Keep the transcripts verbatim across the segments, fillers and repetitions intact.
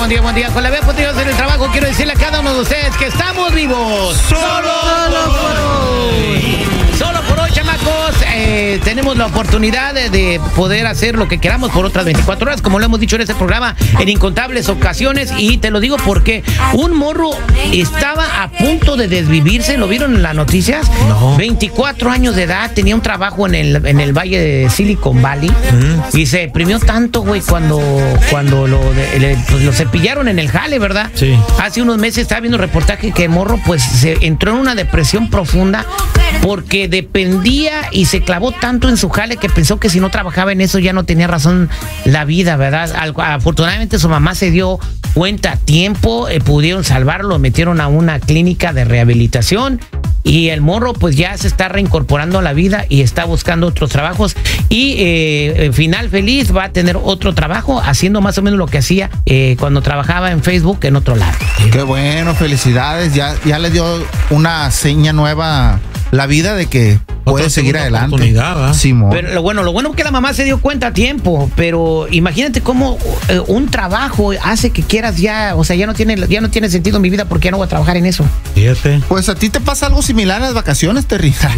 buen día, buen día. Con la vez podido hacer el trabajo, quiero decirle a cada uno de ustedes que estamos vivos. Solo, Solo por hoy. Solo por hoy, chamacos. Eh, tenemos la oportunidad de, de poder hacer lo que queramos por otras veinticuatro horas, como lo hemos dicho en este programa en incontables ocasiones. Y te lo digo porque un morro estaba a punto de desvivirse. ¿Lo vieron en las noticias? No. veinticuatro años de edad, tenía un trabajo en el, en el valle de Silicon Valley. Mm. Y se deprimió tanto, güey, cuando, cuando lo, de, le, pues, lo cepillaron en el jale, ¿verdad? Sí. Hace unos meses estaba viendo un reportaje que el morro pues se entró en una depresión profunda porque dependía y se clavó tanto en su jale que pensó que si no trabajaba en eso ya no tenía razón la vida, ¿verdad? Afortunadamente su mamá se dio cuenta a tiempo, eh, pudieron salvarlo, lo metieron a una clínica de rehabilitación y el morro pues ya se está reincorporando a la vida y está buscando otros trabajos y eh, final feliz, va a tener otro trabajo haciendo más o menos lo que hacía eh, cuando trabajaba en Facebook en otro lado. Qué bueno, felicidades, ya, ya le dio una seña nueva la vida de que puede seguir adelante. Simón. Pero lo bueno, lo bueno es que la mamá se dio cuenta a tiempo, pero imagínate cómo eh, un trabajo hace que quieras ya, o sea, ya no tiene, ya no tiene sentido en mi vida porque ya no voy a trabajar en eso. Fíjate. Pues a ti te pasa algo similar en las vacaciones, Terry. Sí.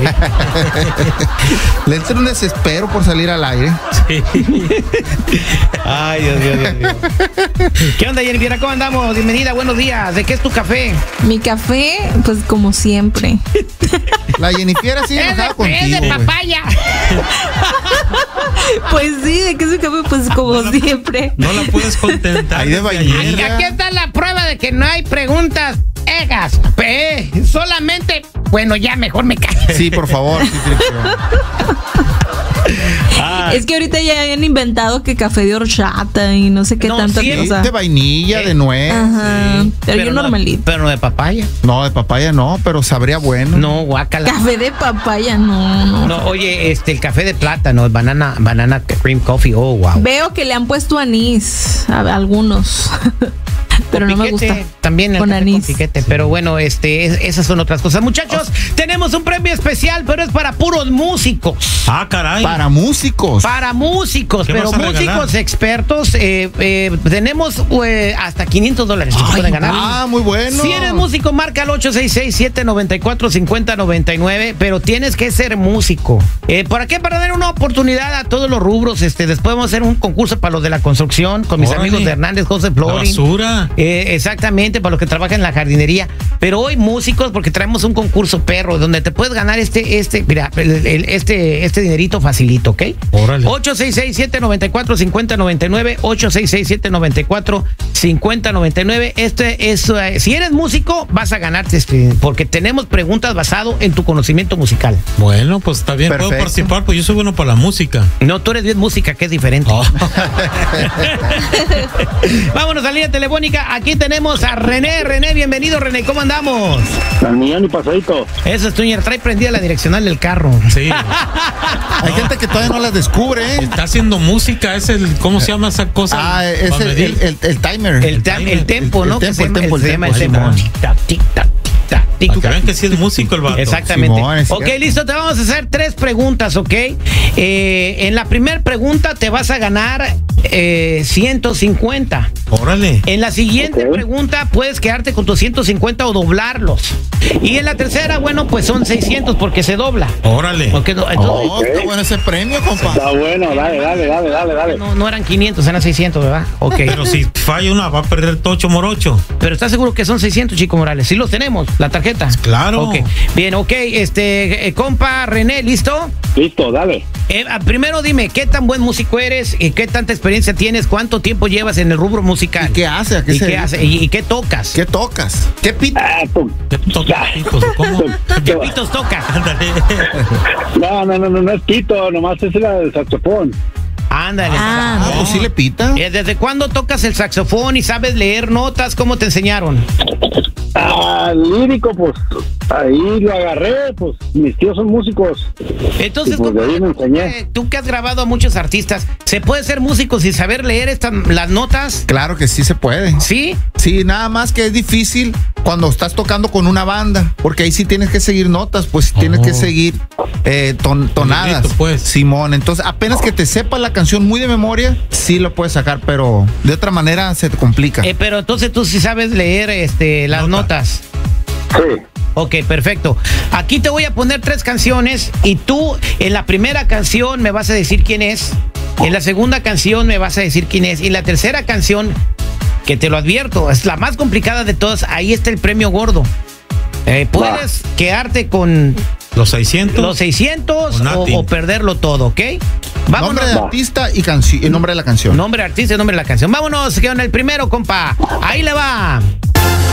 Le entra un desespero por salir al aire. Sí. Ay, Dios mío, Dios mío. ¿Qué onda, Jennifer? ¿Cómo andamos? Bienvenida, buenos días. ¿De qué es tu café? Mi café, pues como siempre. La Jennifer así enojada contigo. Es de papaya. Pues sí, ¿de qué es mi café? Pues como no siempre. La, no la puedes contentar. Ahí de vainilla. Aquí está la prueba de que no hay preguntas egas. Eh, solamente, bueno, ya mejor me callo. Sí, por favor. Sí, ah. Es que ahorita ya han inventado que café de horchata y no sé qué no, tanta sí, cosa. De vainilla, eh, de nuez. Ajá. Sí. Pero, pero yo no, normalito. Pero no de papaya. No, de papaya no, pero sabría bueno. No, guácala. Café de papaya, no, no. No, oye, este, el café de plátano, banana, banana cream coffee, oh, wow. Veo que le han puesto anís a algunos. Pero no me gusta. También el con anís. Con piquete, pero bueno, este, es, esas son otras cosas. Muchachos, oh. tenemos un premio especial, pero es para puros músicos. Ah, caray. Para músicos. Para músicos, pero músicos regalar? expertos. Eh, eh, tenemos eh, hasta quinientos dólares que pueden ganar. Ah, muy bueno. Si eres músico, marca el ocho seis seis, siete nueve cuatro, cinco cero nueve nueve, pero tienes que ser músico. Eh, ¿Para qué? Para dar una oportunidad a todos los rubros. Este, después vamos a hacer un concurso para los de la construcción con mis Órale. amigos de Hernández José Flooring. La basura. Eh, exactamente, para los que trabajan en la jardinería. Pero hoy músicos, porque traemos un concurso perro donde te puedes ganar este, este, mira, el, el, este, este dinerito facilito, ¿ok? Órale. ocho seis seis, siete nueve cuatro, cinco cero nueve nueve, ocho seis seis, siete nueve cuatro, cinco cero nueve nueve. Este es, uh, si eres músico, vas a ganarte este, porque tenemos preguntas basado en tu conocimiento musical. Bueno, pues está bien, Perfecto. puedo participar, pues yo soy bueno para la música. No, tú eres bien música, que es diferente. Oh. Vámonos a la línea telefónica. Aquí tenemos a René. René, bienvenido, René. ¿Cómo andamos? Al millón y pasadito. Eso es, Tuñer. Trae prendida la direccional del carro. Sí. Hay gente que todavía no la descubre, ¿eh? Está haciendo música, es el, ¿cómo se llama esa cosa? Ah, es el, el, el, el timer. El, el, timer. el tempo, ¿no? El tempo, el tempo, el tempo. El tempo. Tic-tac, tic-tac. Para que vean que sí es músico el vato. Exactamente. Simón, ok, listo, te vamos a hacer tres preguntas, ¿ok? Eh, en la primera pregunta te vas a ganar eh, ciento cincuenta. Órale. En la siguiente okay. pregunta puedes quedarte con tus ciento cincuenta o doblarlos. Y en la tercera, bueno, pues son seiscientos porque se dobla. Órale. Okay, no, entonces, oh, okay. Está bueno ese premio, compa. Está bueno, dale, dale, dale, dale, dale. No, no eran quinientos, eran seiscientos, ¿verdad? Ok. Pero si falla una, va a perder tocho morocho. Pero ¿estás seguro que son seiscientos, Chico Morales? Sí los tenemos, la tarjeta. Claro. Ok. Bien, ok, este, eh, compa René, ¿listo? Listo, dale. Eh, primero dime, ¿qué tan buen músico eres? ¿Y qué tanta experiencia tienes? ¿Cuánto tiempo llevas en el rubro musical? ¿Y qué hace? ¿A qué ¿Y se qué hace? ¿Y, ¿Y qué tocas? ¿Qué tocas? ¿Qué pitos? Ah, pues, ¿Qué tocas? ¿Cómo? ¿Qué pitos tocas? No, no, no, no, no es pito, nomás es el saxofón. Ándale. Ah, ah, pues sí le pita. ¿Desde cuándo tocas el saxofón y sabes leer notas? ¿Cómo te enseñaron? Ah, lírico, pues ahí lo agarré, pues mis tíos son músicos. Entonces, pues, de ahí me enseñé. Tú que has grabado a muchos artistas, ¿se puede ser músico sin saber leer estas las notas? Claro que sí se puede. ¿Sí? Sí, nada más que es difícil cuando estás tocando con una banda, porque ahí sí tienes que seguir notas, pues Oh. tienes que seguir eh, ton- tonadas, librito, pues. Simón. Entonces, apenas que te sepas la canción muy de memoria, sí lo puedes sacar, pero de otra manera se te complica. Eh, pero entonces tú sí sabes leer este, las Nota. notas. Sí. Ok, perfecto. Aquí te voy a poner tres canciones y tú en la primera canción me vas a decir quién es, en la segunda canción me vas a decir quién es y en la tercera canción, que te lo advierto, es la más complicada de todas, ahí está el premio gordo. Eh, puedes quedarte con Los seiscientos. los seiscientos O o, nothing. o perderlo todo, ¿ok? Nombre de Va. artista y canción, el nombre de la canción. Nombre de artista y nombre de la canción. Vámonos, que en el primero, compa. Ahí le va.